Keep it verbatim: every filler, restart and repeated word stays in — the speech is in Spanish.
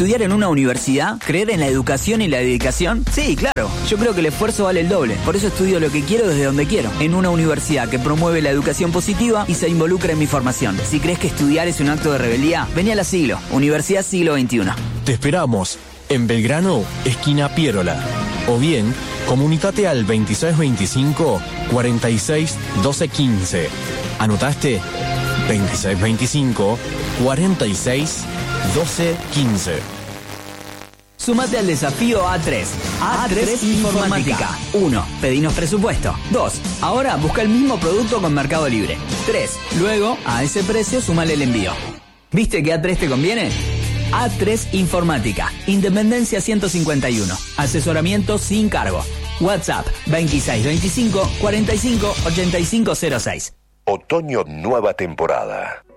¿Estudiar en una universidad? ¿Creer en la educación y la dedicación? Sí, claro. Yo creo que el esfuerzo vale el doble. Por eso estudio lo que quiero desde donde quiero. En una universidad que promueve la educación positiva y se involucra en mi formación. Si crees que estudiar es un acto de rebeldía, vení a la Siglo, Universidad Siglo veintiuno. Te esperamos en Belgrano, esquina Piérola. O bien, comunicate al veintiséis veinticinco, cuarenta y seis, doce quince. ¿Anotaste? veintiséis veinticinco, cuarenta y seis, doce quince. Sumate al desafío A tres. A tres Informática. uno. Pedinos presupuesto. dos. Ahora busca el mismo producto con Mercado Libre. tres. Luego, a ese precio, sumale el envío. ¿Viste que A tres te conviene? A tres Informática. Independencia ciento cincuenta y uno. Asesoramiento sin cargo. WhatsApp veintiséis veinticinco, cuarenta y cinco, ochenta y cinco cero seis. Otoño, nueva temporada.